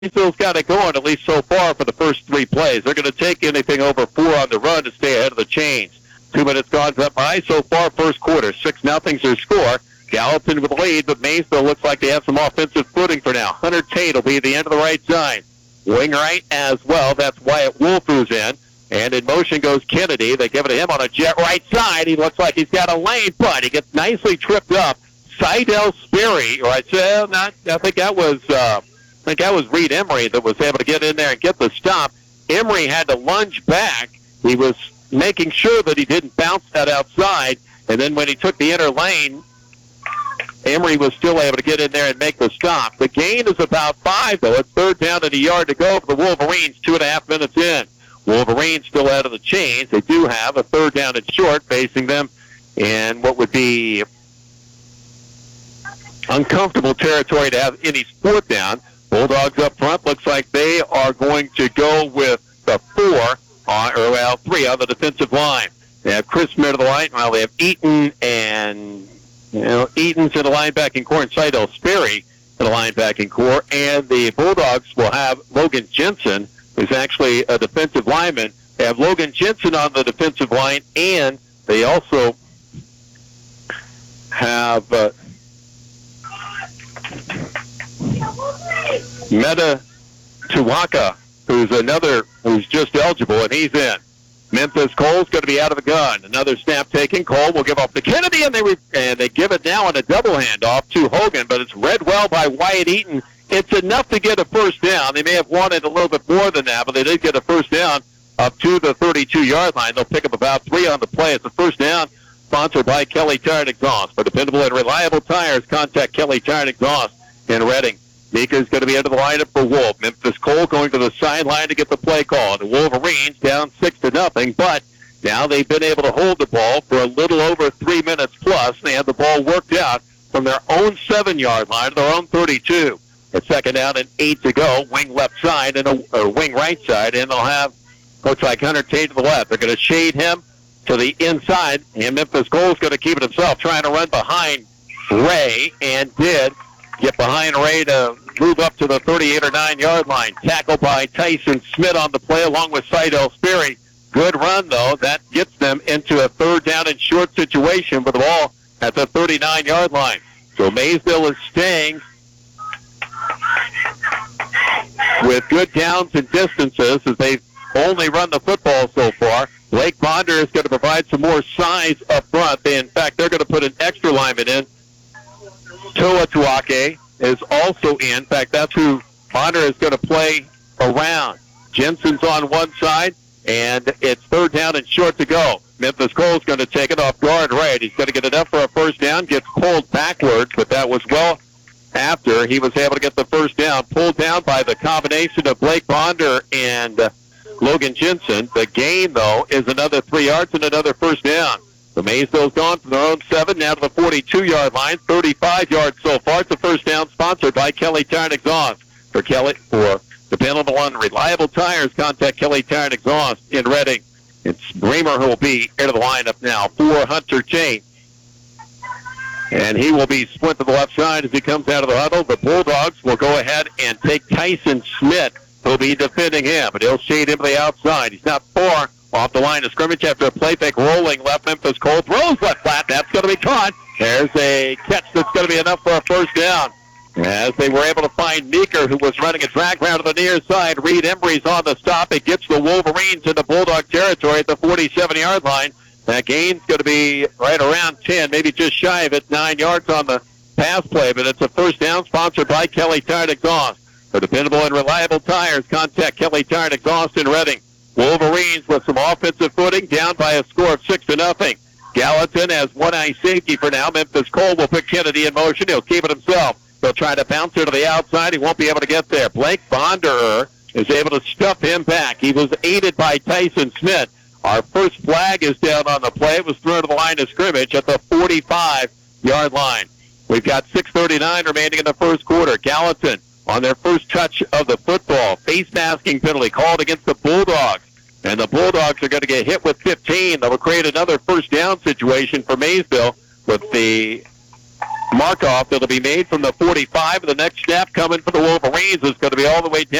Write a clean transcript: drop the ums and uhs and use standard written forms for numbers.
Maysville's got it going, at least so far, for the first 3 plays. They're going to take anything over 4 on the run to stay ahead of the chains. 2 minutes gone by so far, first quarter. 6-0's their score. Gallatin with the lead, but Maysville looks like they have some offensive footing for now. Hunter Tate will be at the end of the right side. Wing right as well. That's Wyatt Wolf who's in. And in motion goes Kennedy. They give it to him on a jet right side. He looks like he's got a lane, but he gets nicely tripped up. Seidel Sperry, or I think that was Reed Emery that was able to get in there and get the stop. Emery had to lunge back. He was making sure that he didn't bounce that outside, and then when he took the inner lane, Emery was still able to get in there and make the stop. The gain is about 5, though. It's 3rd down and a yard to go for the Wolverines, 2.5 minutes in. Wolverines still out of the chains. They do have a 3rd down and short facing them in what would be uncomfortable territory to have any 4th down. Bulldogs up front looks like they are going to go with the 3 on the defensive line. They have Chris Smith to the line. Well, they have Eaton and, Eaton's in the linebacking core and Seidel Sperry in the linebacking core. And the Bulldogs will have Logan Jensen, who's actually a defensive lineman. They have Logan Jensen on the defensive line, and they also have Meta Tuwaka, who's just eligible, and he's in. Memphis Cole's going to be out of the gun. Another snap taken. Cole will give off to Kennedy, and they give it now on a double handoff to Hogan, but it's read well by Wyatt Eaton. It's enough to get a first down. They may have wanted a little bit more than that, but they did get a first down up to the 32-yard line. They'll pick up about 3 on the play. It's a first down sponsored by Kelly Tire and Exhaust. For dependable and reliable tires, contact Kelly Tire and Exhaust in Reading. Mika's going to be under the lineup for Wolf. Memphis Cole going to the sideline to get the play call. The Wolverines down 6-0, but now they've been able to hold the ball for a little over 3 minutes plus. They have the ball worked out from their own 7-yard line to their own 32. It's 2nd down and 8 to go. Wing left side and wing right side, and they'll have, looks like Hunter Tate to the left. They're going to shade him to the inside, and Memphis Cole's going to keep it himself, trying to run behind Ray, and did get behind Ray to move up to the 38 or 9-yard line. Tackled by Tyson Smith on the play along with Seidel Sperry. Good run, though. That gets them into a 3rd down and short situation with the ball at the 39-yard line. So Maysville is staying with good downs and distances as they've only run the football so far. Blake Bonder is going to provide some more size up front. In fact, they're going to put an extra lineman in. Toa Tuake is also in. In fact, that's who Bonder is going to play around. Jensen's on one side, and it's 3rd down and short to go. Memphis Cole's going to take it off guard right. He's going to get enough for a first down, gets pulled backwards, but that was well after he was able to get the first down. Pulled down by the combination of Blake Bonder and Logan Jensen. The gain, though, is another 3 yards and another first down. The Maysville's gone from their own 7 now to the 42-yard line. 35 yards so far. It's a first down sponsored by Kelly Tire and Exhaust. For dependable on reliable tires, contact Kelly Tire and Exhaust in Reading. It's Bremer who will be into the lineup now for Hunter Tate. And he will be split to the left side as he comes out of the huddle. The Bulldogs will go ahead and take Tyson Smith, who will be defending him, but he'll shade him to the outside. He's not far off the line of scrimmage after a play fake rolling left. Memphis Cole throws left flat. That's going to be caught. There's a catch that's going to be enough for a first down. As they were able to find Meeker, who was running a drag route to the near side. Reed Embry's on the stop. It gets the Wolverines into Bulldog territory at the 47-yard line. That gain's going to be right around 10, maybe just shy of it, 9 yards on the pass play, but it's a first down sponsored by Kelly Tire and Exhaust. For dependable and reliable tires, contact Kelly Tire and Exhaust in Reading. Wolverines with some offensive footing, down by a score of 6-0. Gallatin has one eye safety for now. Memphis Cole will put Kennedy in motion. He'll keep it himself. He'll try to bounce her to the outside. He won't be able to get there. Blake Bonder is able to stuff him back. He was aided by Tyson Smith. Our first flag is down on the play. It was thrown to the line of scrimmage at the 45-yard line. We've got 6:39 remaining in the first quarter. Gallatin on their first touch of the football. Face masking penalty called against the Bulldogs. And the Bulldogs are going to get hit with 15. That will create another first down situation for Maysville with the Markoff. It'll be made from the 45. The next snap coming for the Wolverines is going to be all the way down